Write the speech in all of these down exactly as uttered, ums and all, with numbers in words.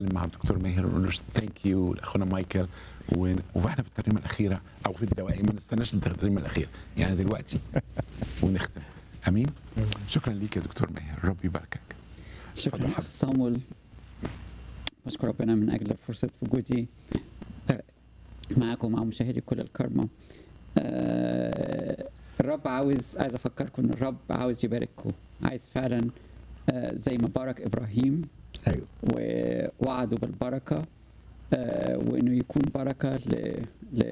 مع الدكتور ماهر ونقول له ثانك يو لاخونا مايكل و- واحنا في الترنيمه الاخيره او في الدوائر ما نستناش الترنيمه الاخيره يعني دلوقتي ونختم. امين. شكرا ليك يا دكتور ماهر، ربي يباركك. شكرا اتفضل اخ حضرتك. صامول، بشكر ربنا من اجل فرصه وجودي معاكم ومع مشاهدي كل الكرمه. آه، الرب عاوز عايز افكركم ان الرب عاوز يبارككم، عايز فعلا آه، زي ما بارك ابراهيم ايوه ووعده بالبركه، آه، وانه يكون بركه ل... ل...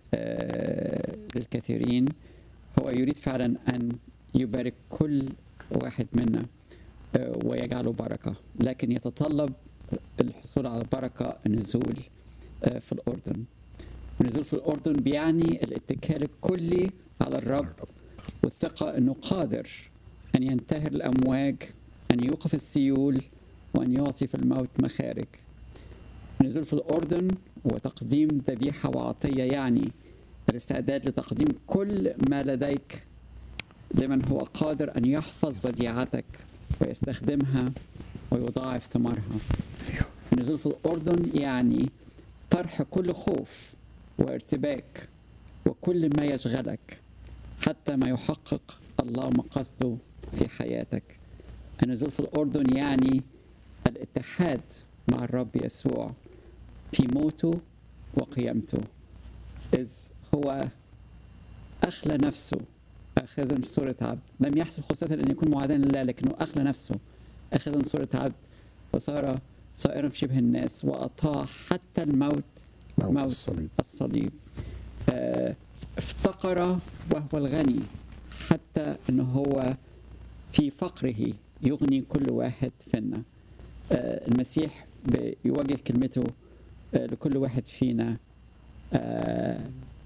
آه، للكثيرين. هو يريد فعلا ان يبارك كل واحد منا آه، ويجعله بركه، لكن يتطلب الحصول على البركه النزول آه، في الاردن. النزول في الاردن بيعني الاتكال الكلي على الرب والثقه انه قادر ان ينتهر الامواج، ان يوقف السيول، وان يعطي في الموت مخارج. النزول في الأردن وتقديم ذبيحة وعطية يعني الاستعداد لتقديم كل ما لديك لمن هو قادر أن يحفظ وديعتك ويستخدمها ويضاعف ثمارها. النزول في الأردن يعني طرح كل خوف وارتباك وكل ما يشغلك حتى ما يحقق الله مقصده في حياتك. النزول في الأردن يعني الاتحاد مع الرب يسوع في موته وقيامته، إذ هو أخلى نفسه أخذا في صورة عبد، لم يحسب خصوصا أن يكون معادلا لله، لكنه أخلى نفسه أخذا صورة عبد وصار صائرا في شبه الناس وأطاع حتى الموت، موت موت الصليب. الصليب. آه، افتقر وهو الغني حتى أنه هو في فقره يغني كل واحد فينا. آه، المسيح بيوجه كلمته آه، لكل واحد فينا. آه،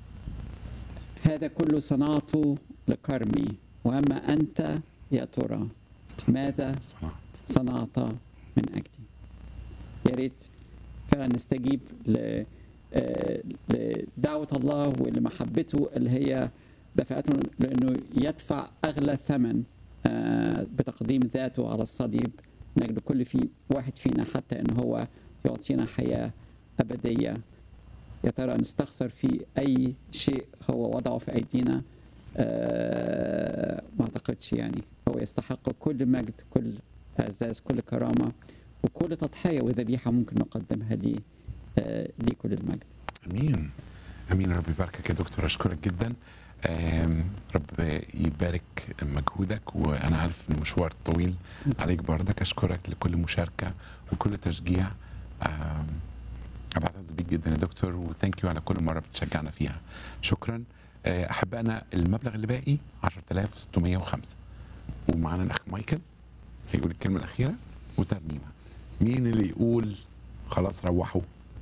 هذا كله صنعته لكرمي، وأما أنت يا ترى ماذا صنعت. صنعت من أجلي. يا ريت فعلا نستجيب ل- آه، لدعوة الله ولمحبته اللي هي دفعته لأنه يدفع أغلى ثمن آه، بتقديم ذاته على الصليب من أجل كل في واحد فينا، حتى أنه هو يعطينا حياة أبدية. يا ترى نستخسر في أي شيء هو وضعه في أيدينا؟ آه، ما أعتقدش. يعني هو يستحق كل مجد، كل اعزاز، كل كرامة، وكل تضحية وذبيحة ممكن نقدمها ليه. آه، ليه كل المجد. امين. امين. رب يباركك يا دكتور، اشكرك جدا. آم، رب يبارك مجهودك، وانا عارف ان مشوار طويل عليك برضك. اشكرك لكل مشاركه وكل تشجيع. آم، انا بعتز بيك جدا يا دكتور، وثانك يو على كل مره بتشجعنا فيها. شكرا. آه، احبائنا المبلغ اللي باقي عشرة آلاف وستمية وخمسة، ومعانا الاخ مايكل هيقول الكلمه الاخيره وترنيمه. مين اللي يقول خلاص روحوا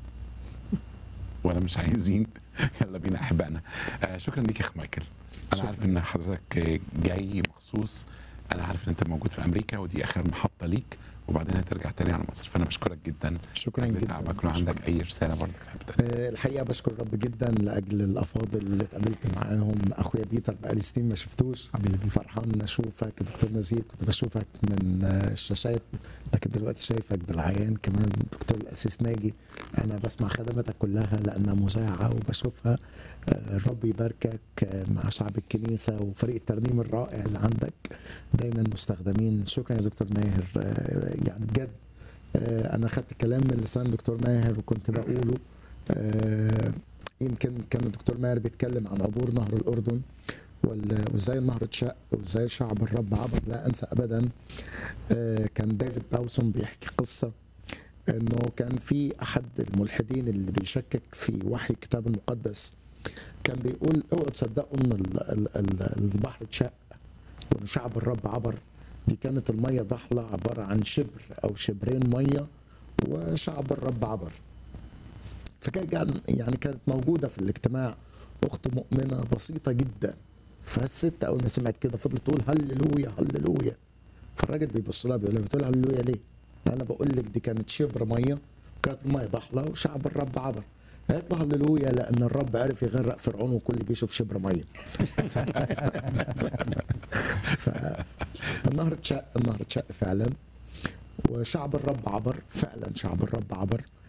ولا مش عايزين؟ يلا بينا احبائنا. آه شكرا ليك يا اخ مايكل. انا شكراً. عارف ان حضرتك آه، جاي مخصوص. انا عارف ان انت موجود في امريكا ودي اخر محطه ليك، وبعدين هترجع تاني على مصر، فانا بشكرك جدا. شكرا لأجل جدا. تعبك. لو عندك شكراً. اي رساله برضه تحب تقدمها. آه، الحقيقه بشكر الرب جدا لاجل الافاضل اللي اتقابلت معاهم. اخويا بيتر بقالي سنين ما شفتوش، حبيبي فرحان اشوفك. دكتور نزير كنت بشوفك من آه، الشاشات، لكن دلوقتي شايفك بالعيان. كمان دكتور الاسيس ناجي، انا بسمع خدماتك كلها لانها مذاعه وبشوفها. آه، الرب يباركك آه، مع شعب الكنيسه وفريق الترنيم الرائع اللي عندك، دايما مستخدمين. شكرا يا دكتور ماهر. آه، يعني بجد آه، انا خدت كلام من لسان دكتور ماهر وكنت بقوله. آه، يمكن كان الدكتور ماهر بيتكلم عن عبور نهر الاردن وال- وازاي النهر اتشق وازاي شعب الرب عبر. لا انسى ابدا آه، كان ديفيد باوسون بيحكي قصه انه كان في احد الملحدين اللي بيشكك في وحي الكتاب المقدس، كان بيقول اوعوا تصدقوا ان ال- ال- ال- البحر اتشق وان شعب الرب عبر. دي كانت الميه ضحله عباره عن شبر او شبرين ميه وشعب الرب عبر. فكان يعني كانت موجوده في الاجتماع اخت مؤمنه بسيطه جدا، فالست اول ما سمعت كده فضلت تقول هللويا هللويا. فالراجل بيبص لها بيقول لها بتقول هللويا ليه؟ انا بقول لك دي كانت شبر ميه وكانت الميه ضحله وشعب الرب عبر. قالت له هللويا لان الرب عرف يغرق فرعون وكل جيشه في شبر ميه. فالنهر اتشق، النهر اتشق فعلا. وشعب الرب عبر فعلا، شعب الرب عبر